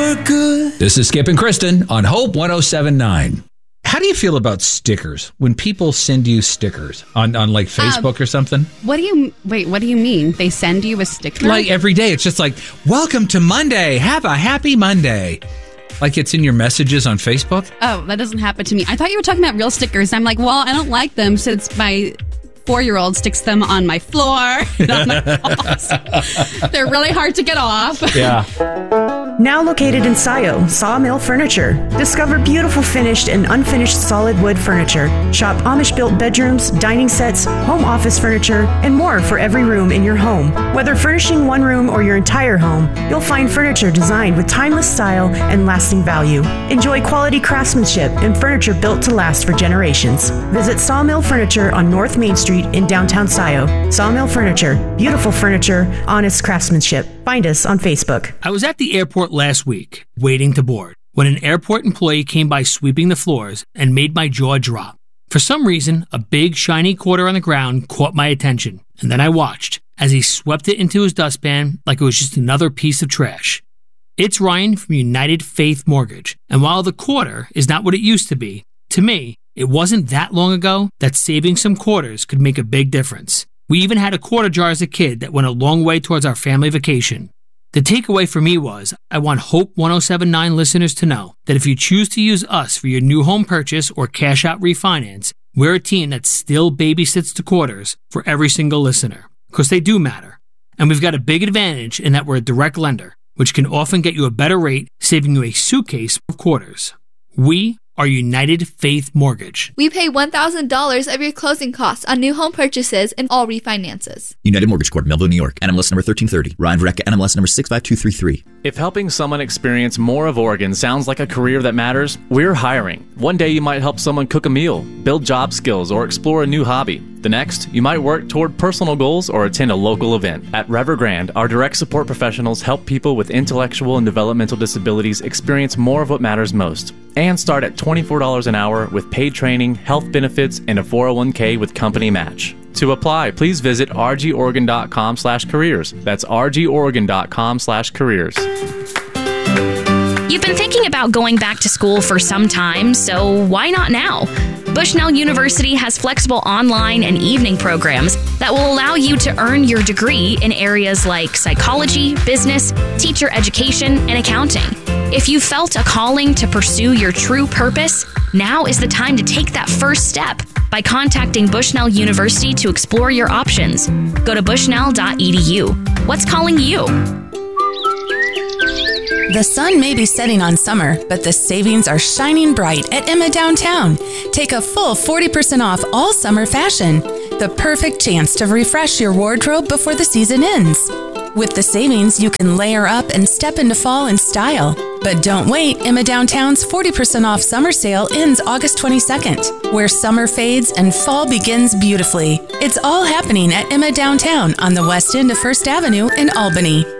for good. This is Skip and Kristen on Hope 107.9. How do you feel about stickers when people send you stickers on like Facebook or something? What do you mean? They send you a sticker? Like every day. It's just like, welcome to Monday. Have a happy Monday. Like it's in your messages on Facebook? Oh, that doesn't happen to me. I thought you were talking about real stickers. I'm like, well, I don't like them since my 4-year-old sticks them on my floor and on my walls. They're really hard to get off. Yeah. Now located in Sayo, Sawmill Furniture. Discover beautiful finished and unfinished solid wood furniture. Shop Amish-built bedrooms, dining sets, home office furniture, and more for every room in your home. Whether furnishing one room or your entire home, you'll find furniture designed with timeless style and lasting value. Enjoy quality craftsmanship and furniture built to last for generations. Visit Sawmill Furniture on North Main Street in downtown Sayo. Sawmill Furniture. Beautiful furniture, honest craftsmanship. Find us on Facebook. I was at the airport last week, waiting to board, when an airport employee came by sweeping the floors and made my jaw drop. For some reason, a big shiny quarter on the ground caught my attention, and then I watched as he swept it into his dustpan like it was just another piece of trash. It's Ryan from United Faith Mortgage, and while the quarter is not what it used to be, to me, it wasn't that long ago that saving some quarters could make a big difference. We even had a quarter jar as a kid that went a long way towards our family vacation. The takeaway for me was, I want Hope 107.9 listeners to know that if you choose to use us for your new home purchase or cash out refinance, we're a team that still babysits the quarters for every single listener, because they do matter. And we've got a big advantage in that we're a direct lender, which can often get you a better rate, saving you a suitcase of quarters. We are United Faith Mortgage. We pay $1,000 of your closing costs on new home purchases and all refinances. United Mortgage Corp, Melville, New York. NMLS number 1330. Ryan Verrecka, NMLS number 65233. If helping someone experience more of Oregon sounds like a career that matters, we're hiring. One day you might help someone cook a meal, build job skills, or explore a new hobby. The next, you might work toward personal goals or attend a local event. At Evergrande, our direct support professionals help people with intellectual and developmental disabilities experience more of what matters most. And start at $24 an hour with paid training, health benefits, and a 401k with company match. To apply, please visit rgoregon.com/careers. That's rgoregon.com/careers. You've been thinking about going back to school for some time, so why not now? Bushnell University has flexible online and evening programs that will allow you to earn your degree in areas like psychology, business, teacher education, and accounting. If you felt a calling to pursue your true purpose, now is the time to take that first step by contacting Bushnell University to explore your options. Go to bushnell.edu. What's calling you? The sun may be setting on summer, but the savings are shining bright at Emma Downtown. Take a full 40% off all summer fashion. The perfect chance to refresh your wardrobe before the season ends. With the savings, you can layer up and step into fall in style. But don't wait, Emma Downtown's 40% off summer sale ends August 22nd, where summer fades and fall begins beautifully. It's all happening at Emma Downtown on the west end of First Avenue in Albany.